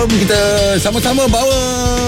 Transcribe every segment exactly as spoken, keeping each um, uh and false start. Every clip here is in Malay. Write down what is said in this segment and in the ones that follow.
Jom kita sama-sama bawa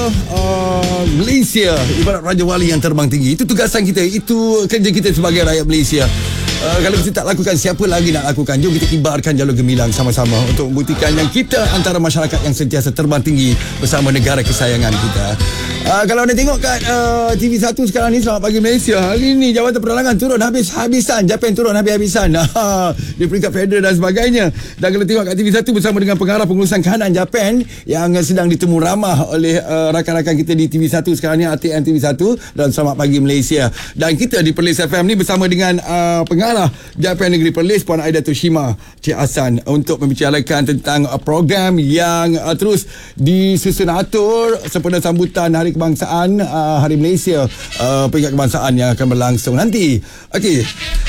uh, Malaysia ibarat Raja Wali yang terbang tinggi. Itu tugasan kita, itu kerja kita sebagai rakyat Malaysia. Uh, kalau kita tak lakukan, siapa lagi nak lakukan? Jom kita kibarkan jalur gemilang sama-sama untuk membuktikan yang kita antara masyarakat yang sentiasa terbang tinggi bersama negara kesayangan kita. Uh, kalau anda tengok kat uh, T V satu sekarang ni, Selamat Pagi Malaysia, hari ni Jabatan Penerangan turun habis-habisan, Japan turun habis-habisan di peringkat federal dan sebagainya. Dan kalau tengok kat T V satu bersama dengan pengarah pengurusan kahanan Japan yang sedang ditemu ramah oleh uh, rakan-rakan kita di T V satu sekarang ni, A T M T V satu dan Selamat Pagi Malaysia. Dan kita di Perlis F M ni bersama dengan uh, pengarah Japan Negeri Perlis, Puan Aida Toshima Cik Hassan, untuk membicarakan tentang uh, program yang uh, terus disusun atur sempena sambutan Hari Kebangsaan, uh, Hari Malaysia, uh, peringkat kebangsaan yang akan berlangsung nanti. Okey,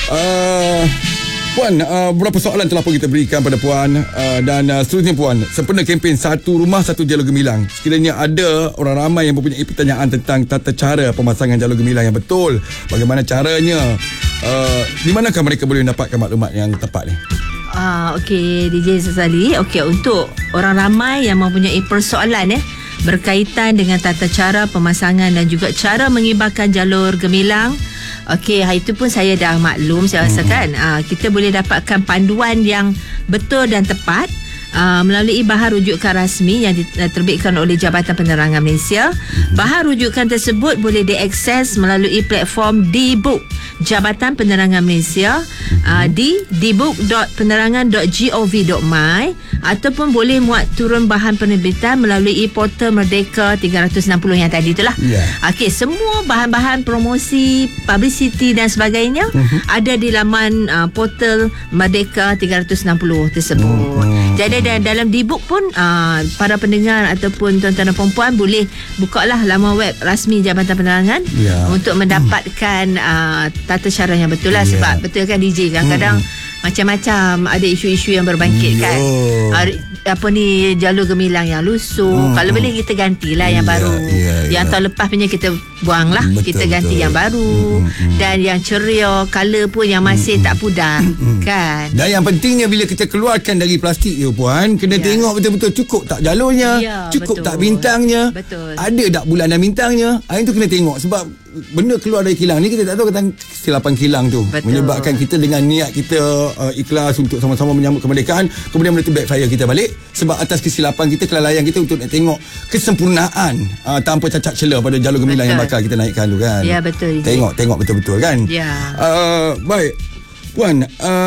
uh, Puan, uh, beberapa soalan telah pun kita berikan pada Puan, uh, dan uh, seterusnya Puan, sempena kempen Satu Rumah Satu Jalur Gemilang, sekiranya ada orang ramai yang mempunyai pertanyaan tentang tata cara pemasangan jalur gemilang yang betul, bagaimana caranya, uh, di manakah mereka boleh mendapatkan maklumat yang tepat ni? Ah, okey, D J Sazali. Okey, untuk orang ramai yang mempunyai persoalan ya berkaitan dengan tata cara pemasangan dan juga cara mengibarkan jalur gemilang. Okey, hari itu pun saya dah maklum, saya rasa kan. Uh, kita boleh dapatkan panduan yang betul dan tepat uh, melalui bahan rujukan rasmi yang diterbitkan oleh Jabatan Penerangan Malaysia. Bahan rujukan tersebut boleh diakses melalui platform D-Book Jabatan Penerangan Malaysia uh, di d book dot penerangan dot gov dot my, ataupun boleh muat turun bahan penerbitan melalui portal Merdeka tiga enam nol yang tadi itulah. Yeah. Okey, semua bahan-bahan promosi, publicity dan sebagainya uh-huh. ada di laman uh, portal Merdeka tiga enam nol tersebut. Uh-huh. Jadi dalam D-Book pun uh, para pendengar ataupun tuan-tuan dan puan-puan boleh bukalah laman web rasmi Jabatan Penerangan yeah. untuk mendapatkan uh, tata cara yang betul lah. Yeah. Sebab betul kan D J, kadang-kadang hmm. macam-macam ada isu-isu yang berbangkit kan. uh, Apa ni, jalur gemilang yang lusuh, hmm. kalau boleh kita gantilah yang yeah, baru. yeah, Yang yeah. tahun lepas punya kita buang lah, betul, kita ganti betul. yang baru. hmm, hmm. Dan yang ceria, colour pun yang masih hmm. tak pudar. hmm. Kan. Dan yang pentingnya bila kita keluarkan dari plastik tu Puan, kena yeah. tengok betul-betul cukup tak jalurnya, yeah, cukup betul. tak bintangnya, betul. ada tak bulan dan bintangnya. Itu kena tengok. Sebab benda keluar dari kilang ni kita tak tahu tentang kesilapan kilang tu, betul. menyebabkan kita dengan niat kita uh, ikhlas untuk sama-sama menyambut kemerdekaan, kemudian benda tu backfire kita balik sebab atas kesilapan kita, kelalaian kita untuk nak tengok kesempurnaan uh, tanpa cacat celah pada jalur gemilang yang bakal kita naikkan tu kan. Ya, betul. Tengok tengok betul-betul kan. Ya. Uh, baik Puan,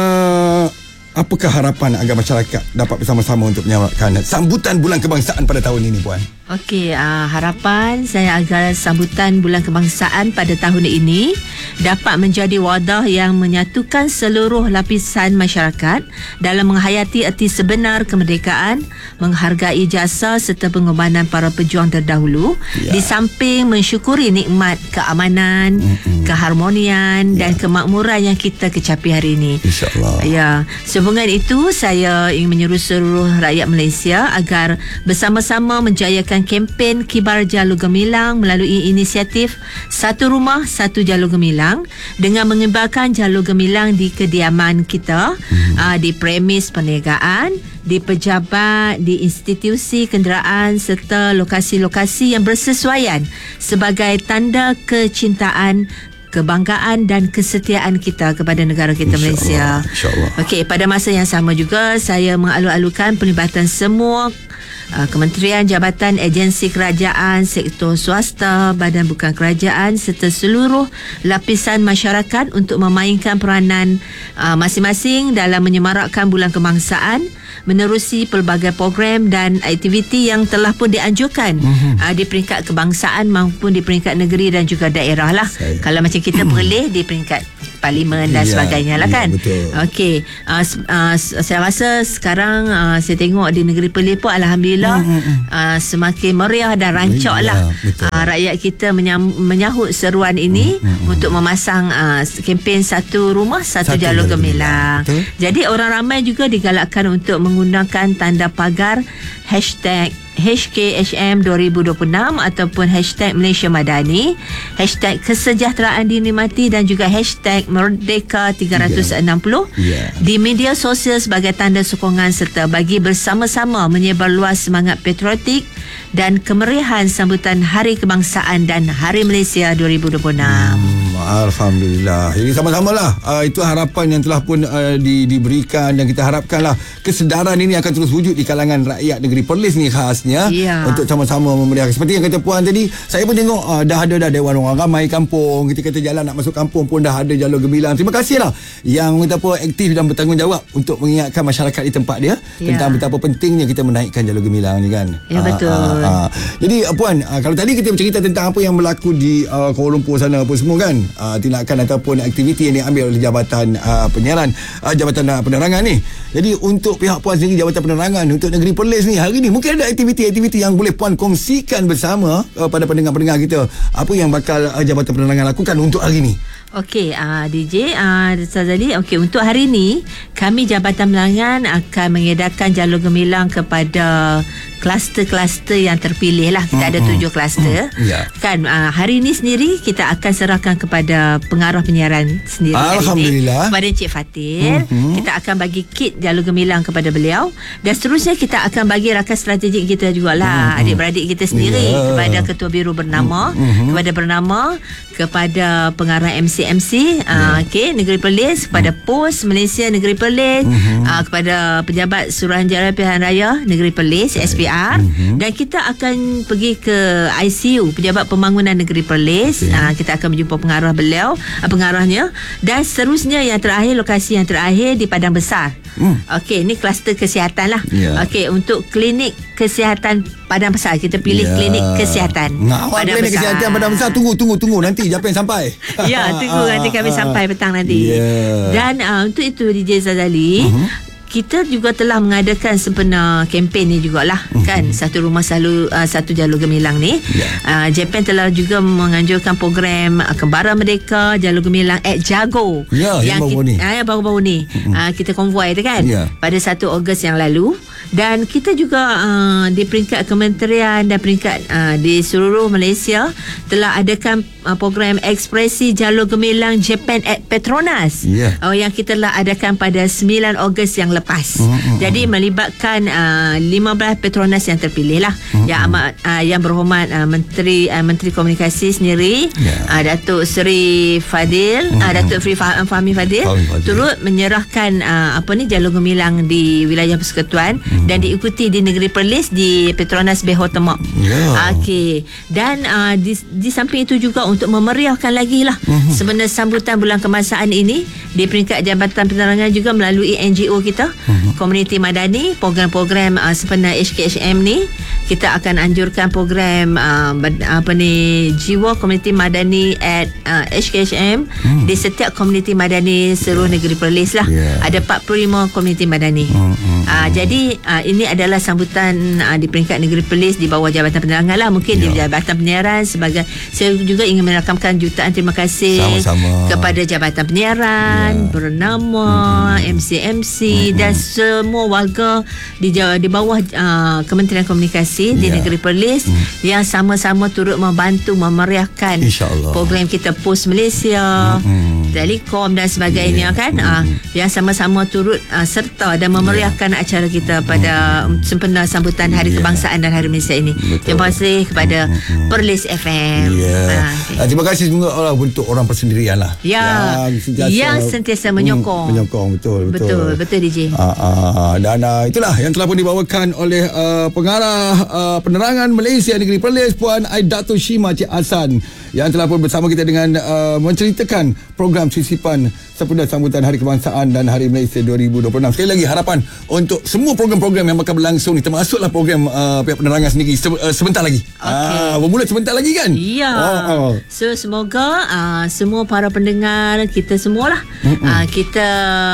uh, apakah harapan agar masyarakat dapat bersama-sama untuk menyambutkan sambutan Bulan Kebangsaan pada tahun ini Puan? Okey, uh, harapan saya agar sambutan Bulan Kebangsaan pada tahun ini dapat menjadi wadah yang menyatukan seluruh lapisan masyarakat dalam menghayati erti sebenar kemerdekaan, menghargai jasa serta pengorbanan para pejuang terdahulu, ya. di samping mensyukuri nikmat keamanan, mm-hmm. keharmonian ya. dan kemakmuran yang kita kecapi hari ini. InsyaAllah. Ya, sehubungan itu saya ingin menyeru seluruh rakyat Malaysia agar bersama-sama menjayakan kempen Kibar Jalur Gemilang melalui inisiatif Satu Rumah Satu Jalur Gemilang dengan mengibarkan jalur gemilang di kediaman kita, hmm. uh, di premis perniagaan, di pejabat, di institusi kenderaan serta lokasi-lokasi yang bersesuaian sebagai tanda kecintaan, kebanggaan dan kesetiaan kita kepada negara kita, Malaysia. InsyaAllah. Okey, pada masa yang sama juga saya mengalu-alukan pelibatan semua Uh, kementerian, jabatan, agensi kerajaan, sektor swasta, badan bukan kerajaan serta seluruh lapisan masyarakat untuk memainkan peranan uh, masing-masing dalam menyemarakkan Bulan Kebangsaan, menerusi pelbagai program dan aktiviti yang telah pun dianjurkan mm-hmm. uh, di peringkat kebangsaan maupun di peringkat negeri dan juga daerah lah. Saya. Kalau macam kita perlih di peringkat parlimen dan ya, sebagainya lah kan. Ya, okey, uh, uh, saya rasa sekarang uh, saya tengok di negeri Perlis pun alhamdulillah mm-hmm. uh, semakin meriah dan rancak ya, lah uh, rakyat kita menyam, menyahut seruan ini mm-hmm. untuk memasang uh, kempen Satu Rumah Satu, Satu Jalur Gemilang. Jadi orang ramai juga digalakkan untuk menggunakan tanda pagar hashtag H K H M dua ribu dua puluh enam ataupun hashtag Malaysia Madani, hashtag Kesejahteraan Dinikmati dan juga hashtag Merdeka tiga ratus enam puluh yeah. Yeah. di media sosial sebagai tanda sokongan serta bagi bersama-sama menyebar luas semangat patriotik dan kemeriahan sambutan Hari Kebangsaan dan Hari Malaysia dua ribu dua puluh enam. Hmm, Alhamdulillah. Jadi sama-samalah uh, itu harapan yang telah pun uh, di, diberikan dan kita harapkanlah kesedaran ini akan terus wujud di kalangan rakyat negeri Perlis ni khasnya yeah. untuk sama-sama memeriahkan. Seperti yang kata Puan tadi, saya pun tengok uh, dah ada dah Dewan Orang Ramai kampung. Kita kata jalan nak masuk kampung pun dah ada jalur gemilang. Terima kasihlah yang betapa aktif dan bertanggungjawab untuk mengingatkan masyarakat di tempat dia yeah. tentang betapa pentingnya kita menaikkan jalur gemilang ni kan. Ya yeah, betul. Uh, uh, uh. Jadi uh, Puan, uh, kalau tadi kita bercerita tentang apa yang berlaku di uh, Kuala Lumpur sana apa semua kan, uh, tindakan ataupun aktiviti yang diambil oleh Jabatan uh, Penyiaran, uh, Jabatan uh, Penerangan ni. Jadi untuk pihak Puan sendiri, Jabatan Penerangan untuk negeri Perlis ni, hari ni mungkin ada aktiviti-aktiviti yang boleh Puan kongsikan bersama uh, pada pendengar-pendengar kita. Apa yang bakal uh, Jabatan Penerangan lakukan untuk hari ni? Okey, uh, D J uh, Sazali, okey, untuk hari ini kami Jabatan Penerangan akan mengedarkan jalur gemilang kepada kluster-kluster yang terpilih lah. Kita mm, ada tujuh kluster mm, yeah. kan. Uh, hari ini sendiri kita akan serahkan kepada pengarah penyiaran sendiri. Alhamdulillah. Kepada Encik Fatil. Mm-hmm. Kita akan bagi kit jalur gemilang kepada beliau dan seterusnya kita akan bagi rakan strategik kita jugalah, mm-hmm. adik-beradik kita sendiri, yeah. kepada Ketua Biro Bernama, mm-hmm. kepada Bernama, kepada pengarah M C M C, yeah. uh, okey, Negeri Perlis, kepada mm. Pos Malaysia Negeri Perlis, mm-hmm. uh, kepada pejabat Suruhanjaya Pilihan Raya Negeri Perlis, S P R, mm-hmm. dan kita akan pergi ke I C U Pejabat Pembangunan Negeri Perlis, okay. uh, kita akan berjumpa pengarah beliau, uh, pengarahnya, dan seterusnya yang terakhir, lokasi yang terakhir di Padang Besar. Mm. Okey, ini kluster kesihatan lah. Yeah. Okey, untuk klinik kesihatan Padang Besar, kita pilih yeah. klinik kesihatan nah, Padang klinik Besar. Kesihatan Padang Besar. Tunggu, tunggu, tunggu. Nanti Japan sampai. Ya, tunggu nanti kami sampai petang nanti. Yeah. Dan uh, untuk itu D J Zazali, uh-huh. kita juga telah mengadakan sebenar kempen ni jugalah, uh-huh. kan, satu rumah selalu uh, satu jalur gemilang ni. Yeah. Uh, Japan telah juga menganjurkan program uh, Kembara Merdeka Jalur Gemilang at Jago. Yeah, yang, yang baru ni. Uh, yang baru-baru ni. Uh-huh. Uh, kita konvoi tu kan. Yeah. Pada satu Ogos yang lalu. Dan kita juga uh, di peringkat kementerian dan peringkat uh, di seluruh Malaysia telah adakan uh, program ekspresi jalur gemilang Japan at Petronas, yeah. uh, yang kita telah adakan pada sembilan Ogos yang lepas. Mm-hmm. Jadi melibatkan uh, lima belas Petronas yang terpilih lah. Mm-hmm. Yang amat uh, yang berhormat uh, Menteri uh, Menteri Komunikasi sendiri, yeah. uh, Datuk Seri Fadil, mm-hmm. uh, Datuk Seri Fahmi Fadil, Fadil turut menyerahkan uh, apa ni jalur gemilang di wilayah Persekutuan. Mm-hmm. Dan diikuti di Negeri Perlis di Petronas Behor Temak. Yeah. Okey. Dan uh, di, di samping itu juga untuk memeriahkan lagi lah uh-huh. sebenar sambutan bulan kebangsaan ini di peringkat Jabatan Penerangan juga melalui N G O kita, uh-huh. Komuniti Madani, program-program uh, sebenar H K H M ni kita akan anjurkan program uh, apa ni Jiwa Komuniti Madani at uh, H K H M uh-huh. di setiap komuniti madani seluruh yeah. Negeri Perlis lah. Yeah. Ada empat puluh lima komuniti madani. Uh-huh. Uh, jadi uh, ini adalah sambutan uh, di peringkat Negeri Perlis di bawah Jabatan Penerangan lah. Mungkin ya. Di Jabatan Penyiaran sebagai, saya juga ingin merakamkan jutaan terima kasih sama-sama kepada Jabatan Penyiaran, ya. Bernama, mm-hmm. M C M C, mm-hmm. dan semua warga di, di bawah uh, Kementerian Komunikasi ya. Di Negeri Perlis mm. yang sama-sama turut membantu memeriahkan program kita Pos Malaysia, mm-hmm. Telekom dan sebagainya, yeah. kan, mm-hmm. uh, yang sama-sama turut uh, serta dan memeriahkan yeah. acara kita pada sempena sambutan Hari yeah. Kebangsaan dan Hari Malaysia ini. Betul. Terima kasih kepada mm-hmm. Perlis F M. Yeah. Ha, okay. uh, terima kasih juga Allah untuk orang persendirian lah. Ya. Yang sentiasa, yang sentiasa menyokong. Mm, menyokong betul betul. Betul betul D J. Uh, uh, dan uh, itulah yang telah pun dibawakan oleh uh, pengarah uh, penerangan Malaysia Negeri Perlis Puan Aidatul Shima Cik Hasan yang telah pun bersama kita dengan uh, menceritakan program sisipan sempena sambutan Hari Kebangsaan dan Hari Malaysia dua ribu dua puluh enam. Sekali lagi harapan untuk semua program-program yang bakal berlangsung ni, termasuklah program uh, pihak penerangan sendiri se- uh, sebentar lagi. Okay. Uh, bermula sebentar lagi kan? Ya. Oh, oh. So semoga uh, semua para pendengar kita semualah uh, kita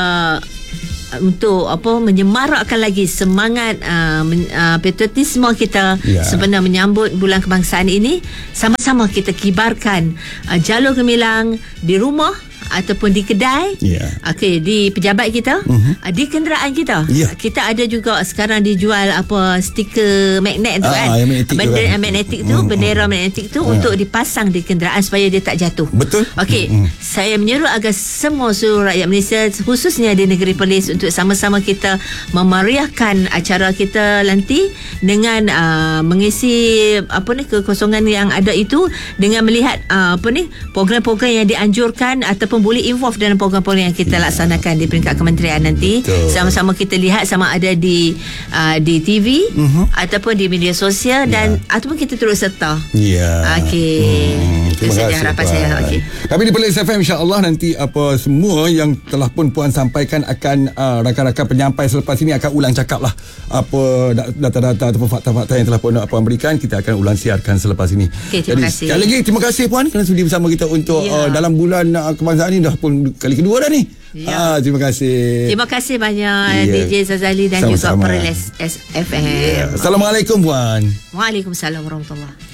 untuk apa menyemarakkan lagi semangat uh, men, uh, patriotisme kita yeah. sebenar menyambut bulan kebangsaan ini. Sama-sama kita kibarkan uh, jalur gemilang di rumah ataupun di kedai, yeah. okey, di pejabat kita, uh-huh. di kenderaan kita. Yeah. Kita ada juga sekarang dijual apa stiker magnet tu ah, kan. Magnetik bendera kan. magnetik tu, mm, bendera mm. magnetik tu yeah. untuk dipasang di kenderaan supaya dia tak jatuh. Betul. Okey, mm. saya menyeru agar semua seluruh rakyat Malaysia khususnya di negeri Perlis untuk sama-sama kita memeriahkan acara kita nanti dengan uh, mengisi apa ni kekosongan yang ada itu dengan melihat uh, apa ni program-program yang dianjurkan ataupun boleh involve dalam program-program yang kita yeah. laksanakan di peringkat kementerian nanti. Betul. Sama-sama kita lihat sama ada di uh, di T V uh-huh. ataupun di media sosial dan yeah. ataupun kita turut serta. Ya. Yeah. Okey. Hmm, terima kasih harapan saya. Okey. Tapi di Perlis F M insya-Allah nanti apa semua yang telah pun puan sampaikan akan uh, rakan-rakan penyampai selepas ini akan ulang cakap lah apa data-data ataupun fakta-fakta yang telah pun puan berikan, kita akan ulang siarkan selepas ini. Okay, terima Jadi, kasih. Sekali lagi terima kasih puan kerana sudi bersama kita untuk yeah. uh, dalam bulan uh, kebangsaan ini dah pun kali kedua dah ni. Ya. Ah, terima kasih. Terima kasih banyak yeah. D J Zazali dan sama-sama juga Perlis F M. Yeah. Assalamualaikum puan. Waalaikumsalam warahmatullahi.